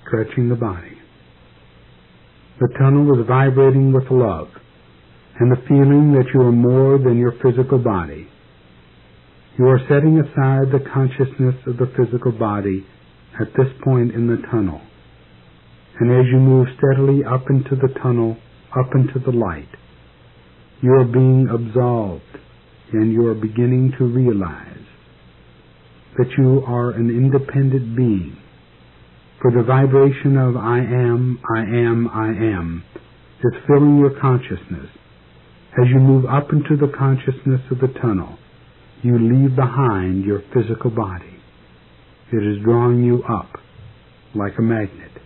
stretching the body. The tunnel is vibrating with love and the feeling that you are more than your physical body. You are setting aside the consciousness of the physical body at this point in the tunnel. And as you move steadily up into the tunnel, up into the light, you are being absolved, and you are beginning to realize that you are an independent being. For the vibration of I am is filling your consciousness. As you move up into the consciousness of the tunnel, you leave behind your physical body. It is drawing you up like a magnet.